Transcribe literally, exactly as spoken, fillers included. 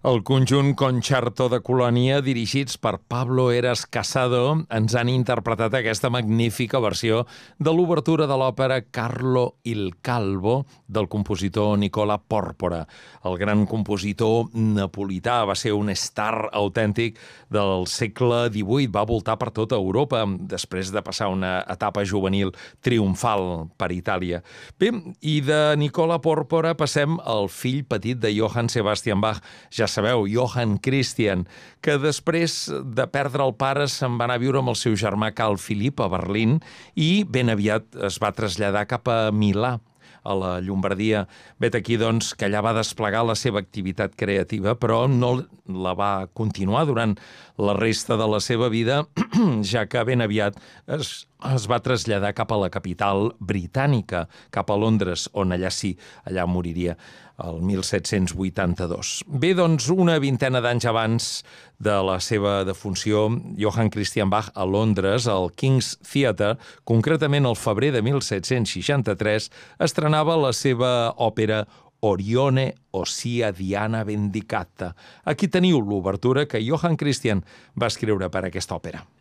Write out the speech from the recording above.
El conjunt Concerto de Colònia, dirigits per Pablo Heras Casado, ens han interpretat aquesta magnífica versió de l'obertura de l'òpera Carlo il Calvo del compositor Nicola Pòrpora. El gran compositor napolità va ser un star autèntic del segle divuit, va voltar per tota Europa després de passar una etapa juvenil triomfal per Itàlia. Bé, i de Nicola Pòrpora passem al fill petit de Johann Sebastian Bach, ja sabeu, Johann Christian, que després de perdre el pare se'n va anar a viure amb el seu germà Carl Philipp a Berlín i ben aviat es va traslladar cap a Milà, a la Llombardia. Vet aquí, doncs, que allà va desplegar la seva activitat creativa, però no la va continuar durant la resta de la seva vida, ja que ben aviat es, es va traslladar cap a la capital britànica, cap a Londres, on allà sí, allà moriria el mil set-cents vuitanta-dos. Bé, doncs, una vintena d'anys abans de la seva defunció, Johann Christian Bach a Londres, al King's Theatre, concretament al febrer de mil set-cents seixanta-tres, estrenava la seva òpera Orione, Ossia Diana Vendicata. Aquí teniu l'obertura que Johann Christian va escriure per a aquesta òpera.